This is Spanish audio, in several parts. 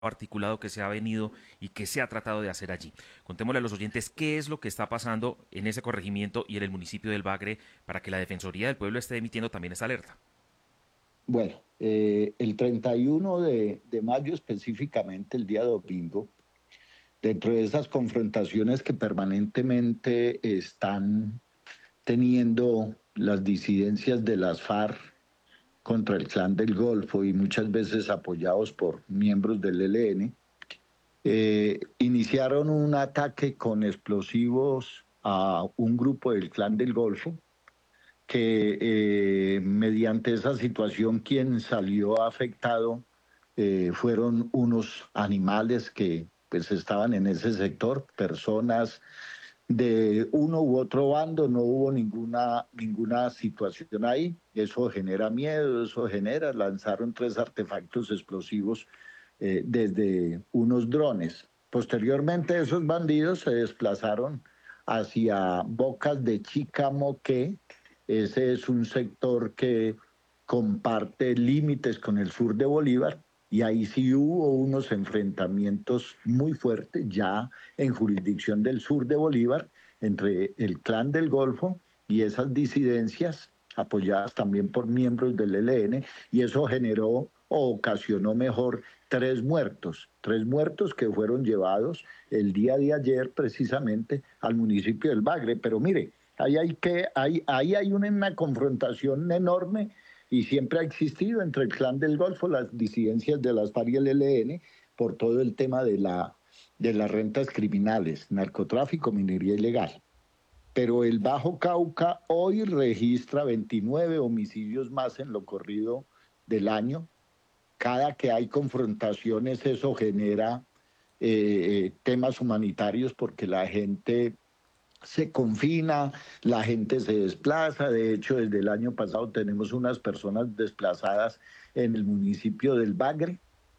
articulado que se ha venido y que se ha tratado de hacer allí. Contémosle a los oyentes qué es lo que está pasando en ese corregimiento y en el municipio del Bagre para que la Defensoría del Pueblo esté emitiendo también esa alerta. Bueno, el 31 de mayo específicamente, el día domingo, dentro de esas confrontaciones que permanentemente están teniendo las disidencias de las FARC contra el Clan del Golfo y muchas veces apoyados por miembros del ELN, iniciaron un ataque con explosivos a un grupo del Clan del Golfo que mediante esa situación quien salió afectado fueron unos animales que pues estaban en ese sector, personas de uno u otro bando, no hubo ninguna situación ahí. Eso genera miedo, eso genera, lanzaron 3 artefactos explosivos desde unos drones. Posteriormente, esos bandidos se desplazaron hacia Bocas de Chicamoqué. Ese es un sector que comparte límites con el sur de Bolívar y ahí sí hubo unos enfrentamientos muy fuertes ya en jurisdicción del sur de Bolívar entre el Clan del Golfo y esas disidencias apoyadas también por miembros del ELN, y eso generó o ocasionó mejor 3 muertos que fueron llevados el día de ayer precisamente al municipio del Bagre. Pero mire, ahí hay una confrontación enorme y siempre ha existido entre el Clan del Golfo, las disidencias de las FARC y el ELN, por todo el tema de las rentas criminales, narcotráfico, minería ilegal. Pero el Bajo Cauca hoy registra 29 homicidios más en lo corrido del año. Cada que hay confrontaciones eso genera temas humanitarios porque la gente se confina, la gente se desplaza. De hecho, desde el año pasado tenemos unas personas desplazadas en el municipio del Bagre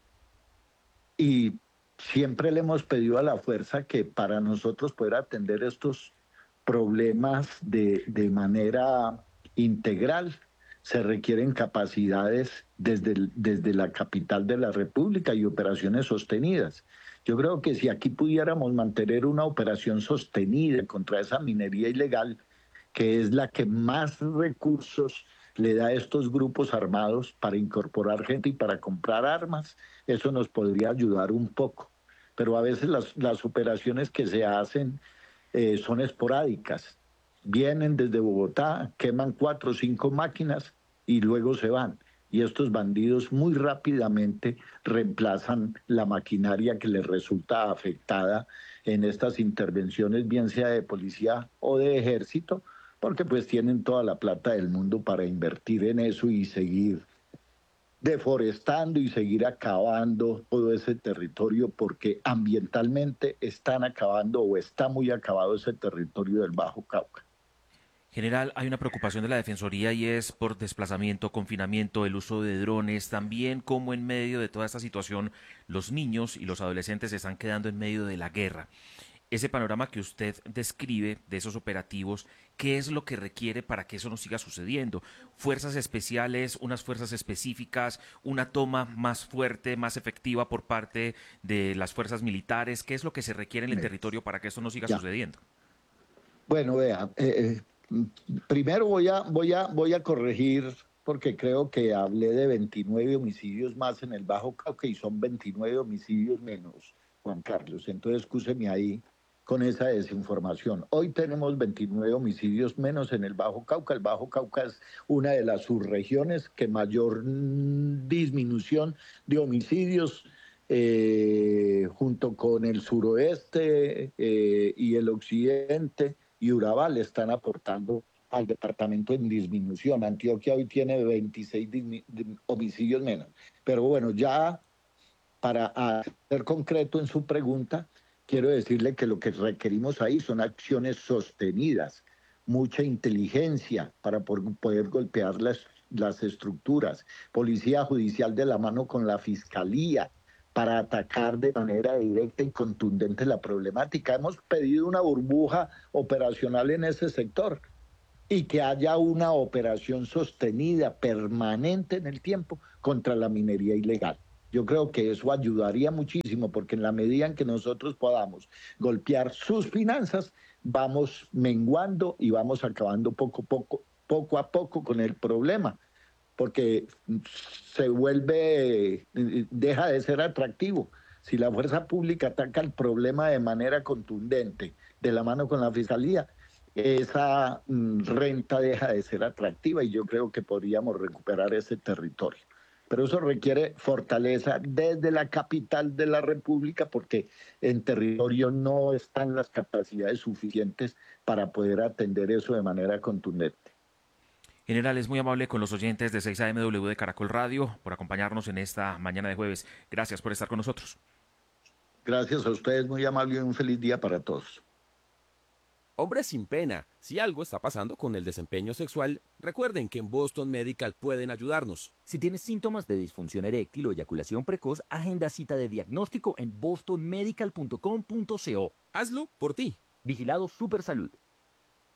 y siempre le hemos pedido a la fuerza que para nosotros poder atender estos problemas de manera integral se requieren capacidades desde la capital de la República y operaciones sostenidas. Yo creo que si aquí pudiéramos mantener una operación sostenida contra esa minería ilegal, que es la que más recursos le da a estos grupos armados para incorporar gente y para comprar armas, eso nos podría ayudar un poco. Pero a veces las operaciones que se hacen son esporádicas. Vienen desde Bogotá, queman 4 o 5 máquinas y luego se van. Y estos bandidos muy rápidamente reemplazan la maquinaria que les resulta afectada en estas intervenciones, bien sea de policía o de ejército, porque pues tienen toda la plata del mundo para invertir en eso y seguir deforestando y seguir acabando todo ese territorio porque ambientalmente están acabando o está muy acabado ese territorio del Bajo Cauca. General, hay una preocupación de la Defensoría y es por desplazamiento, confinamiento, el uso de drones, también como en medio de toda esta situación los niños y los adolescentes se están quedando en medio de la guerra. Ese panorama que usted describe de esos operativos, ¿qué es lo que requiere para que eso no siga sucediendo? ¿Fuerzas especiales, unas fuerzas específicas, una toma más fuerte, más efectiva por parte de las fuerzas militares? ¿Qué es lo que se requiere en el territorio para que esto no siga Ya. sucediendo? Bueno, vea, primero voy a corregir porque creo que hablé de 29 homicidios más en el Bajo Cauca y son 29 homicidios menos, Juan Carlos. Entonces, excúseme ahí con esa desinformación. Hoy tenemos 29 homicidios menos en el Bajo Cauca. El Bajo Cauca es una de las subregiones que mayor disminución de homicidios junto con el suroeste y el occidente y Urabá le están aportando al departamento en disminución. Antioquia hoy tiene 26 homicidios menos. Pero bueno, ya para ser concreto en su pregunta, quiero decirle que lo que requerimos ahí son acciones sostenidas, mucha inteligencia para poder golpear las estructuras, policía judicial de la mano con la fiscalía para atacar de manera directa y contundente la problemática. Hemos pedido una burbuja operacional en ese sector y que haya una operación sostenida, permanente en el tiempo contra la minería ilegal. Yo creo que eso ayudaría muchísimo porque en la medida en que nosotros podamos golpear sus finanzas, vamos menguando y vamos acabando poco a poco con el problema, porque se vuelve, deja de ser atractivo. Si la fuerza pública ataca el problema de manera contundente, de la mano con la fiscalía, esa renta deja de ser atractiva y yo creo que podríamos recuperar ese territorio. Pero eso requiere fortaleza desde la capital de la República porque en territorio no están las capacidades suficientes para poder atender eso de manera contundente. General, es muy amable con los oyentes de 6 AMW de Caracol Radio por acompañarnos en esta mañana de jueves. Gracias por estar con nosotros. Gracias a ustedes, muy amable y un feliz día para todos. Hombres sin pena, si algo está pasando con el desempeño sexual, recuerden que en Boston Medical pueden ayudarnos. Si tienes síntomas de disfunción eréctil o eyaculación precoz, agenda cita de diagnóstico en bostonmedical.com.co. Hazlo por ti. Vigilado Supersalud.